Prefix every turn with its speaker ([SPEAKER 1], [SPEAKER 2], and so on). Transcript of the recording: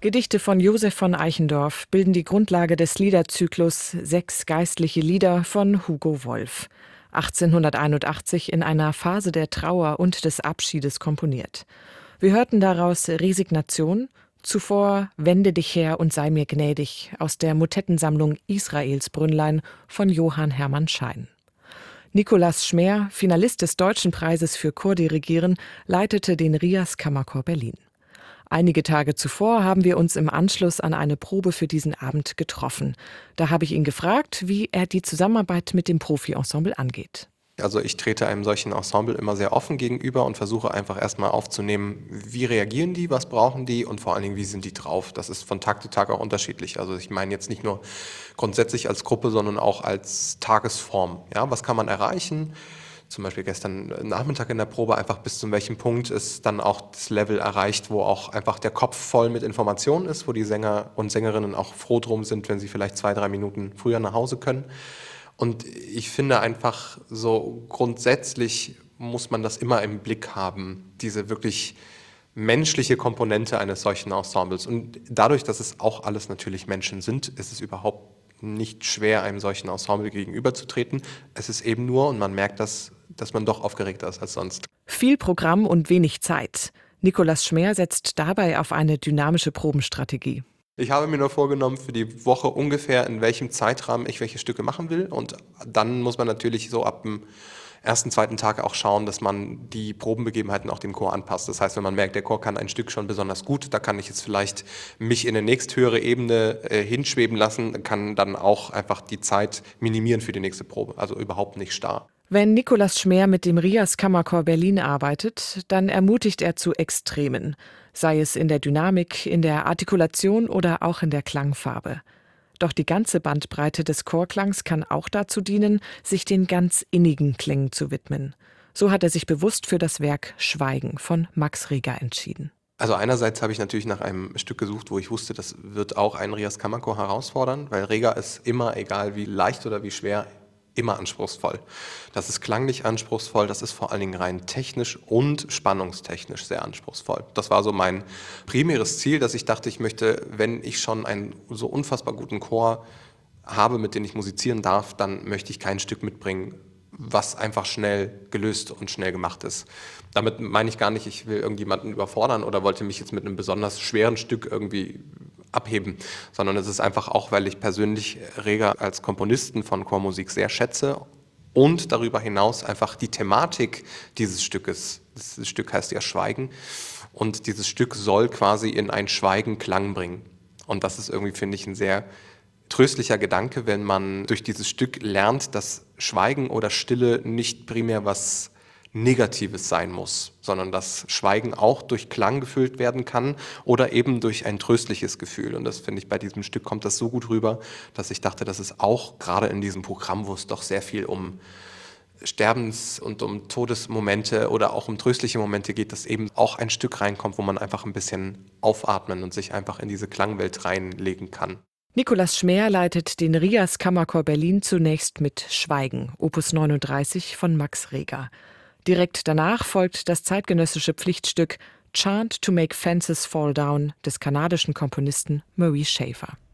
[SPEAKER 1] Gedichte von Joseph von Eichendorff bilden die Grundlage des Liederzyklus 6 geistliche Lieder von Hugo Wolf. 1881 in einer Phase der Trauer und des Abschiedes komponiert. Wir hörten daraus Resignation, zuvor Wende dich her und sei mir gnädig aus der Motettensammlung Israels Brünnlein von Johann Hermann Schein. Nikolaus Schmeer, Finalist des Deutschen Preises für Chordirigieren, leitete den RIAS Kammerchor Berlin. Einige Tage zuvor haben wir uns im Anschluss an eine Probe für diesen Abend getroffen. Da habe ich ihn gefragt, wie er die Zusammenarbeit mit dem Profi-Ensemble angeht.
[SPEAKER 2] Also ich trete einem solchen Ensemble immer sehr offen gegenüber und versuche einfach erstmal aufzunehmen, wie reagieren die, was brauchen die und vor allen Dingen, wie sind die drauf. Das ist von Tag zu Tag auch unterschiedlich. Also ich meine jetzt nicht nur grundsätzlich als Gruppe, sondern auch als Tagesform. Ja, was kann man erreichen? Zum Beispiel gestern Nachmittag in der Probe, einfach bis zu welchem Punkt ist dann auch das Level erreicht, wo auch einfach der Kopf voll mit Informationen ist, wo die Sänger und Sängerinnen auch froh drum sind, wenn sie vielleicht 2-3 Minuten früher nach Hause können. Und ich finde einfach so grundsätzlich muss man das immer im Blick haben, diese wirklich menschliche Komponente eines solchen Ensembles. Und dadurch, dass es auch alles natürlich Menschen sind, ist es überhaupt nicht schwer, einem solchen Ensemble gegenüberzutreten. Es ist eben nur, und man merkt das, dass man doch aufgeregter ist als sonst.
[SPEAKER 1] Viel Programm und wenig Zeit. Nikolaus Schmeer setzt dabei auf eine dynamische Probenstrategie.
[SPEAKER 2] Ich habe mir nur vorgenommen, für die Woche ungefähr, in welchem Zeitrahmen ich welche Stücke machen will. Und dann muss man natürlich so ab dem ersten, zweiten Tag auch schauen, dass man die Probenbegebenheiten auch dem Chor anpasst. Das heißt, wenn man merkt, der Chor kann ein Stück schon besonders gut, da kann ich jetzt vielleicht mich in eine nächsthöhere Ebene hinschweben lassen, kann dann auch einfach die Zeit minimieren für die nächste Probe. Also überhaupt nicht starr.
[SPEAKER 1] Wenn Nikolaus Schmeer mit dem RIAS Kammerchor Berlin arbeitet, dann ermutigt er zu Extremen, sei es in der Dynamik, in der Artikulation oder auch in der Klangfarbe. Doch die ganze Bandbreite des Chorklangs kann auch dazu dienen, sich den ganz innigen Klängen zu widmen. So hat er sich bewusst für das Werk Schweigen von Max Reger entschieden.
[SPEAKER 2] Also einerseits habe ich natürlich nach einem Stück gesucht, wo ich wusste, das wird auch einen RIAS Kammerchor herausfordern, weil Reger ist immer, egal wie leicht oder wie schwer, immer anspruchsvoll. Das ist klanglich anspruchsvoll, das ist vor allen Dingen rein technisch und spannungstechnisch sehr anspruchsvoll. Das war so mein primäres Ziel, dass ich dachte, ich möchte, wenn ich schon einen so unfassbar guten Chor habe, mit dem ich musizieren darf, dann möchte ich kein Stück mitbringen, was einfach schnell gelöst und schnell gemacht ist. Damit meine ich gar nicht, ich will irgendjemanden überfordern oder wollte mich jetzt mit einem besonders schweren Stück irgendwie abheben, sondern es ist einfach auch, weil ich persönlich Reger als Komponisten von Chormusik sehr schätze und darüber hinaus einfach die Thematik dieses Stückes, das Stück heißt ja Schweigen, und dieses Stück soll quasi in ein Schweigen Klang bringen. Und das ist irgendwie, finde ich, ein sehr tröstlicher Gedanke, wenn man durch dieses Stück lernt, dass Schweigen oder Stille nicht primär was Negatives sein muss, sondern dass Schweigen auch durch Klang gefüllt werden kann oder eben durch ein tröstliches Gefühl. Und das finde ich, bei diesem Stück kommt das so gut rüber, dass ich dachte, dass es auch gerade in diesem Programm, wo es doch sehr viel um Sterbens- und um Todesmomente oder auch um tröstliche Momente geht, dass eben auch ein Stück reinkommt, wo man einfach ein bisschen aufatmen und sich einfach in diese Klangwelt reinlegen kann.
[SPEAKER 1] Nikolaus Schmeer leitet den RIAS Kammerchor Berlin zunächst mit Schweigen, Opus 39 von Max Reger. Direkt danach folgt das zeitgenössische Pflichtstück Chant to Make Fences Fall Down des kanadischen Komponisten Maurice Schaeffer.